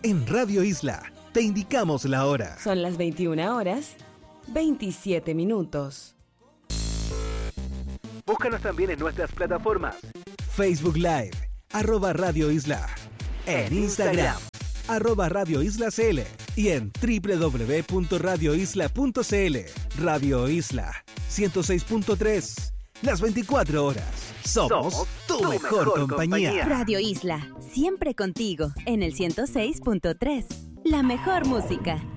En Radio Isla te indicamos la hora. Son las 21 horas, 27 minutos. Búscanos también en nuestras plataformas. Facebook Live, @Radio Isla. En Instagram, @Radio Isla CL. Y en www.radioisla.cl. Radio Isla 106.3. Las 24 horas. Somos tu mejor compañía. Radio Isla, siempre contigo, en el 106.3. La mejor música.